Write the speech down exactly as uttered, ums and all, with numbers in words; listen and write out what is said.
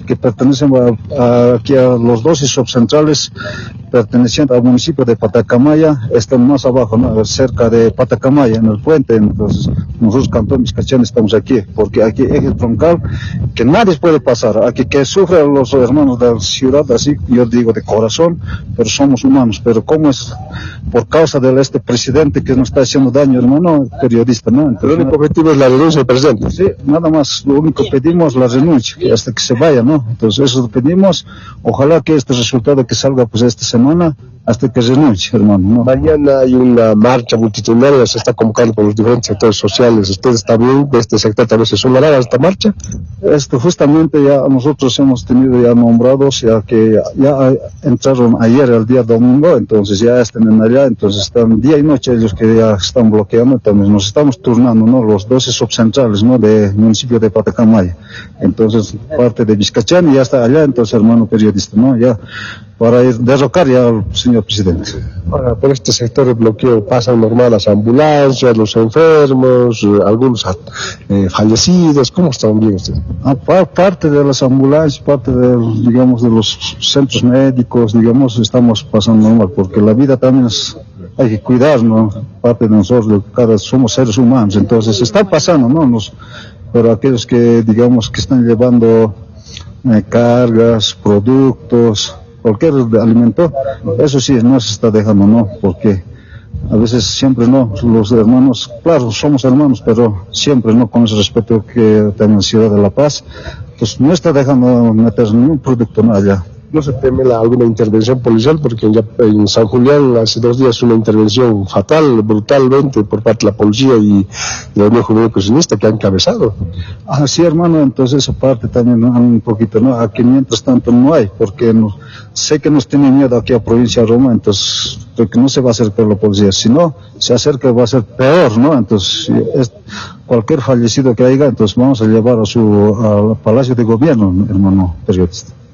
que pertenecen a, a, aquí a los doce subcentrales pertenecientes al municipio de Patacamaya, están más abajo, ¿no? Cerca de Patacamaya, en el puente. Entonces nosotros Cantón Vizcachán estamos aquí, porque aquí eje troncal que nadie puede pasar, aquí que sufren los hermanos de la ciudad, así yo digo de corazón, pero somos humanos, pero como es por causa de este presidente que nos está haciendo daño, hermano, periodista, ¿no? Entonces, el único objetivo es la renuncia del presidente. Sí, nada más, lo único que pedimos la renuncia, que hasta que se vaya, ¿no? Entonces eso pedimos, ojalá que este resultado que salga pues esta semana, hasta que renuncie, hermano, ¿no? Mañana hay una marcha multitudinaria, se está convocando por los diferentes sectores sociales. ¿Ustedes también de este sector también se sumarán a esta marcha? Esto justamente ya nosotros hemos tenido ya nombrados, ya que ya, ya entraron ayer, el día domingo, entonces ya están en allá, entonces están día y noche ellos que ya están bloqueando, también nos estamos turnando, ¿no? Los doce subcentrales, ¿no? Del municipio de Patacamaya. Entonces parte de Vizcachán ya está allá, entonces hermano periodista, ¿no? Ya para derrocar ya al señor presidente. Ahora, por este sector de bloqueo pasan normal las ambulancias, los enfermos, algunos eh, fallecidos. ¿Cómo están bien ustedes? Ah, parte de las ambulancias, parte de, digamos, de los centros médicos, digamos, estamos pasando normal, porque la vida también es, hay que cuidar, ¿no? Parte de nosotros, cada, somos seres humanos, entonces está pasando, ¿no? Nos, pero aquellos que, digamos, que están llevando eh, cargas, productos, cualquier alimento, eso sí, no se está dejando, ¿no? Porque a veces siempre no, los hermanos, claro, somos hermanos, pero siempre no con ese respeto que tiene la ciudad de La Paz, pues no está dejando meter ningún producto, ¿no? Allá. ¿No se teme la, alguna intervención policial? Porque ya en San Julián hace dos días una intervención fatal, brutalmente, por parte de la policía y de la Unión Juvenil Cocinista que ha encabezado. Ah, sí, hermano, entonces esa parte también, ¿no? Un poquito, ¿no? Aquí mientras tanto no hay, porque no, sé que nos tiene miedo aquí a Provincia de Roma, entonces porque no se va a acercar la policía, si no se acerca va a ser peor, ¿no? Entonces es, cualquier fallecido que haya, entonces vamos a llevar a su al Palacio de Gobierno, hermano periodista.